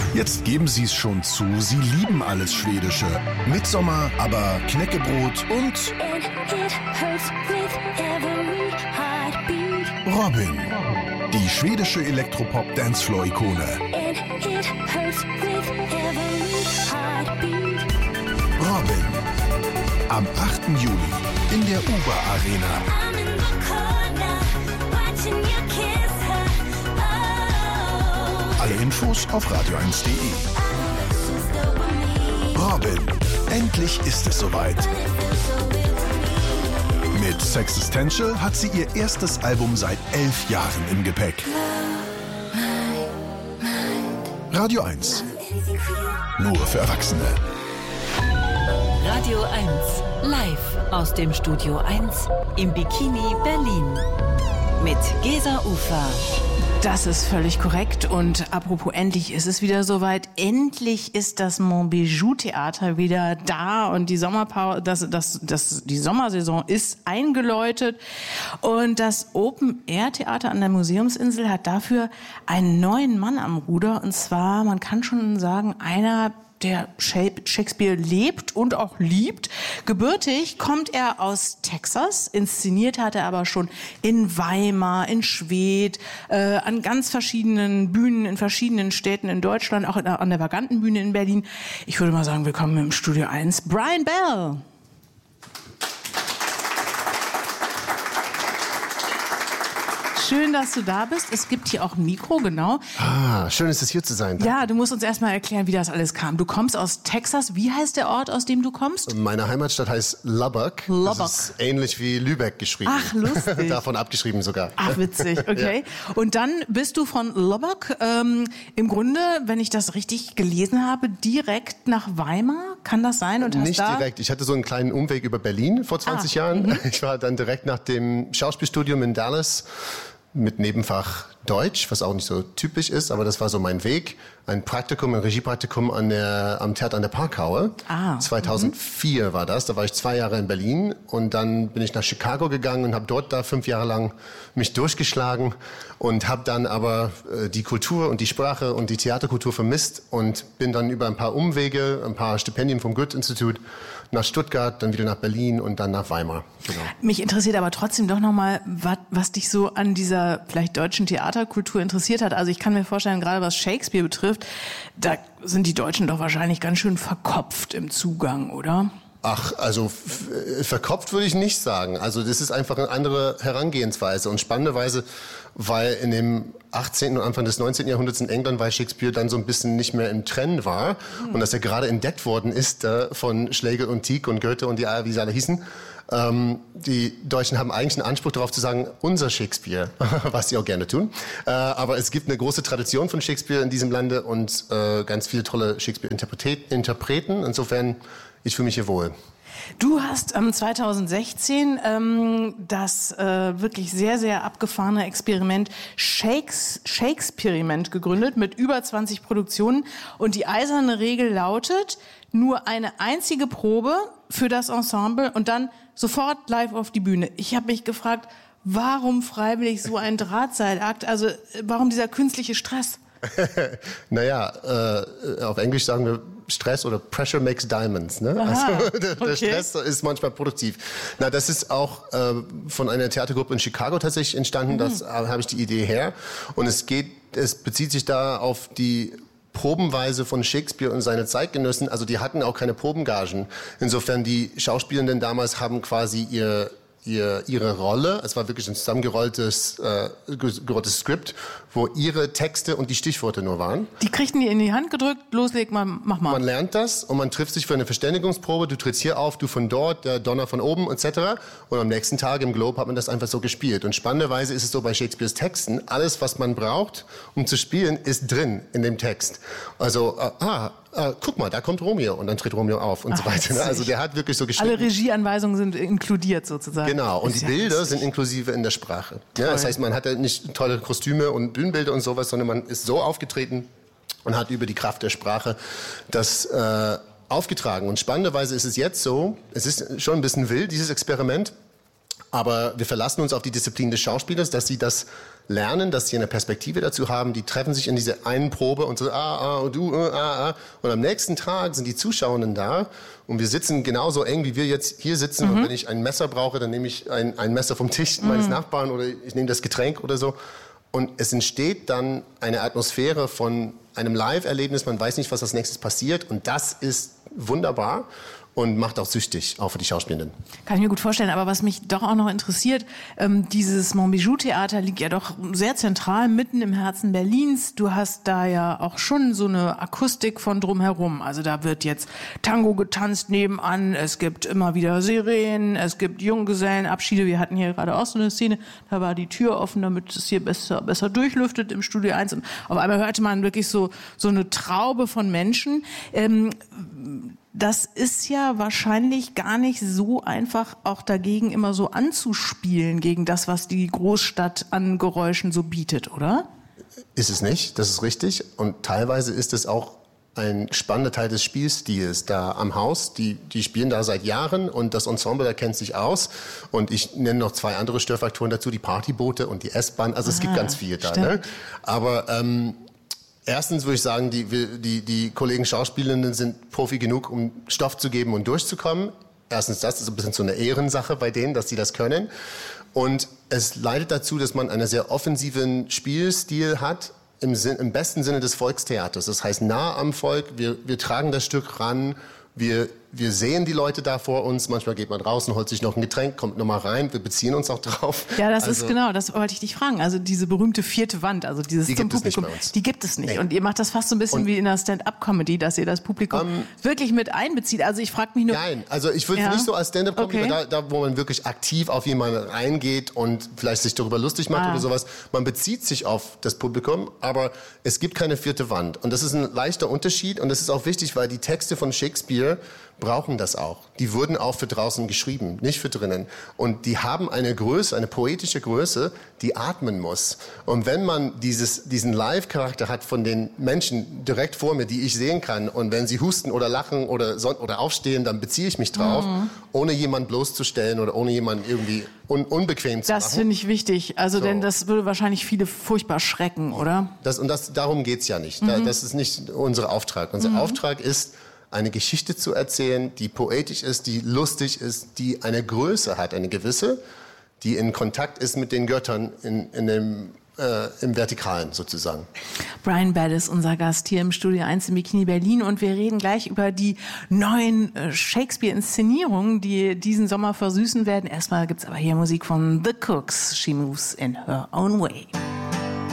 Jetzt geben Sie es schon zu, Sie lieben alles Schwedische. Midsommar, aber Knäckebrot und Robin, die schwedische Elektropop-Dancefloor-Ikone. Robin, am 8. Juli in der Uber-Arena. Alle Infos auf radio1.de. Robin, endlich ist es soweit. Mit Sexistential hat sie ihr erstes Album seit 11 Jahren im Gepäck. Radio 1. Nur für Erwachsene. Radio 1. Live aus dem Studio 1 im Bikini Berlin. Mit Gesa Ufer. Das ist völlig korrekt. Und apropos, endlich ist es wieder soweit. Endlich ist das Montbijou-Theater wieder da und die die Sommersaison ist eingeläutet. Und das Open-Air-Theater an der Museumsinsel hat dafür einen neuen Mann am Ruder. Und zwar, man kann schon sagen, einer, der Shakespeare lebt und auch liebt. Gebürtig kommt er aus Texas, inszeniert hat er aber schon in Weimar, in Schwedt, an ganz verschiedenen Bühnen in verschiedenen Städten in Deutschland, auch an der Vagantenbühne in Berlin. Ich würde mal sagen, willkommen im Studio 1, Brian Bell. Schön, dass du da bist. Es gibt hier auch ein Mikro, genau. Schön ist es hier zu sein. Ja, du musst uns erstmal erklären, wie das alles kam. Du kommst aus Texas. Wie heißt der Ort, aus dem du kommst? Meine Heimatstadt heißt Lubbock. Das ist ähnlich wie Lübeck geschrieben. Ach, lustig. Davon abgeschrieben sogar. Ach, witzig, okay. Ja. Und dann bist du von Lubbock im Grunde, wenn ich das richtig gelesen habe, direkt nach Weimar. Kann das sein? Und Nicht direkt. Ich hatte so einen kleinen Umweg über Berlin vor 20 Jahren. Ich war dann direkt nach dem Schauspielstudium in Dallas mit Nebenfach Deutsch, was auch nicht so typisch ist, aber das war so mein Weg. Ein Praktikum, ein Regiepraktikum am Theater an der Parkhaue. 2004 war das. Da war ich 2 Jahre in Berlin und dann bin ich nach Chicago gegangen und habe dort 5 Jahre lang mich durchgeschlagen und habe dann aber die Kultur und die Sprache und die Theaterkultur vermisst und bin dann über ein paar Umwege, ein paar Stipendien vom Goethe-Institut nach Stuttgart, dann wieder nach Berlin und dann nach Weimar. Genau. Mich interessiert aber trotzdem doch nochmal, was dich so an dieser vielleicht deutschen Theaterkultur interessiert hat. Also ich kann mir vorstellen, gerade was Shakespeare betrifft, da sind die Deutschen doch wahrscheinlich ganz schön verkopft im Zugang, oder? Ach, also verkopft würde ich nicht sagen. Also das ist einfach eine andere Herangehensweise. Und spannenderweise, weil in dem 18. und Anfang des 19. Jahrhunderts in England, weil Shakespeare dann so ein bisschen nicht mehr im Trend war und dass er gerade entdeckt worden ist von Schlegel und Tieck und Goethe und wie sie alle hießen. Die Deutschen haben eigentlich einen anspruch darauf zu sagen, unser Shakespeare, was sie auch gerne tun. Aber es gibt eine große Tradition von Shakespeare in diesem Lande und ganz viele tolle Shakespeare-Interpreten. Insofern, ich fühle mich hier wohl. Du hast 2016 das wirklich sehr, sehr abgefahrene Experiment Shakespearement gegründet mit über 20 Produktionen. Und die eiserne Regel lautet, nur eine einzige Probe für das Ensemble und dann sofort live auf die Bühne. Ich habe mich gefragt, warum freiwillig so ein Drahtseilakt? Also warum dieser künstliche Stress? Naja, auf Englisch sagen wir Stress oder Pressure makes diamonds. Ne? Also der Stress ist manchmal produktiv. Na, das ist auch von einer Theatergruppe in Chicago tatsächlich entstanden. Das habe ich die Idee her. Und es bezieht sich da auf die Probenweise von Shakespeare und seine Zeitgenossen. Also die hatten auch keine Probengagen. Insofern die Schauspielenden damals haben quasi ihre Rolle, es war wirklich ein zusammengerolltes Skript, wo ihre Texte und die Stichworte nur waren. Die kriegten die in die Hand gedrückt, loslegt man, mach mal. Man lernt das und man trifft sich für eine Verständigungsprobe, du trittst hier auf, du von dort, der Donner von oben etc. Und am nächsten Tag im Globe hat man das einfach so gespielt. Und spannenderweise ist es so bei Shakespeares Texten, alles was man braucht, um zu spielen, ist drin in dem Text. Also, guck mal, da kommt Romeo und dann tritt Romeo auf und so weiter. Ne? Also der hat wirklich so geschrieben. Alle Regieanweisungen sind inkludiert sozusagen. Genau, und die Bilder sind inklusive in der Sprache. Ja, das heißt, man hat ja nicht tolle Kostüme und Bühnenbilder und sowas, sondern man ist so aufgetreten und hat über die Kraft der Sprache das aufgetragen. Und spannenderweise ist es jetzt so, es ist schon ein bisschen wild, dieses Experiment, aber wir verlassen uns auf die Disziplin des Schauspielers, dass sie das lernen, dass sie eine Perspektive dazu haben. Die treffen sich in dieser einen Probe und so, Und am nächsten Tag sind die Zuschauenden da und wir sitzen genauso eng, wie wir jetzt hier sitzen. Und wenn ich ein Messer brauche, dann nehme ich ein Messer vom Tisch meines Nachbarn oder ich nehme das Getränk oder so. Und es entsteht dann eine Atmosphäre von einem Live-Erlebnis. Man weiß nicht, was als nächstes passiert. Und das ist wunderbar und macht auch süchtig, auch für die Schauspielenden. Kann ich mir gut vorstellen. Aber was mich doch auch noch interessiert, dieses Montbijou-Theater liegt ja doch sehr zentral mitten im Herzen Berlins. Du hast da ja auch schon so eine Akustik von drumherum. Also da wird jetzt Tango getanzt nebenan. Es gibt immer wieder Sirenen. Es gibt Junggesellenabschiede. Wir hatten hier gerade auch so eine Szene. Da war die Tür offen, damit es hier besser durchlüftet im Studio 1. Und auf einmal hörte man wirklich so eine Traube von Menschen. Das ist ja wahrscheinlich gar nicht so einfach, auch dagegen immer so anzuspielen, gegen das, was die Großstadt an Geräuschen so bietet, oder? Ist es nicht, das ist richtig. Und teilweise ist es auch ein spannender Teil des Spielstils da am Haus. Die spielen da seit Jahren und das Ensemble, da kennt sich aus. Und ich nenne noch 2 andere Störfaktoren dazu, die Partyboote und die S-Bahn. Also es gibt ganz viel da. Ne? Aber erstens würde ich sagen, die Kollegen Schauspielenden sind Profi genug, um Stoff zu geben und durchzukommen. Erstens, das ist ein bisschen so eine Ehrensache bei denen, dass sie das können. Und es leitet dazu, dass man einen sehr offensiven Spielstil hat, im besten Sinne des Volkstheaters. Das heißt, nah am Volk, wir tragen das Stück ran, wir sehen die Leute da vor uns. Manchmal geht man raus und holt sich noch ein Getränk, kommt nochmal rein. Wir beziehen uns auch drauf. Ja, das ist genau, das wollte ich dich fragen. Also diese berühmte 4. Wand, also dieses die zum gibt Publikum, es nicht bei uns. Die gibt es nicht. Nee. Und ihr macht das fast so ein bisschen wie in der Stand-up-Comedy, dass ihr das Publikum wirklich mit einbezieht. Also ich frage mich nur... Nein, also ich würde nicht so als Stand-up-Comedy, da wo man wirklich aktiv auf jemanden reingeht und vielleicht sich darüber lustig macht oder sowas. Man bezieht sich auf das Publikum, aber es gibt keine 4. Wand. Und das ist ein leichter Unterschied und das ist auch wichtig, weil die Texte von Shakespeare brauchen das auch. Die wurden auch für draußen geschrieben, nicht für drinnen. Und die haben eine Größe, eine poetische Größe, die atmen muss. Und wenn man diesen Live-Charakter hat von den Menschen direkt vor mir, die ich sehen kann, und wenn sie husten oder lachen oder aufstehen, dann beziehe ich mich drauf, ohne jemanden bloßzustellen oder ohne jemanden irgendwie unbequem zu machen. Das finde ich wichtig. Also denn das würde wahrscheinlich viele furchtbar schrecken, oder? Darum geht's ja nicht. Das ist nicht unser Auftrag. Unser Auftrag ist, eine Geschichte zu erzählen, die poetisch ist, die lustig ist, die eine Größe hat, eine gewisse, die in Kontakt ist mit den Göttern im Vertikalen sozusagen. Brian Bell ist unser Gast hier im Studio 1 im Bikini Berlin und wir reden gleich über die neuen Shakespeare-Inszenierungen, die diesen Sommer versüßen werden. Erstmal gibt's aber hier Musik von The Cooks. She moves in her own way.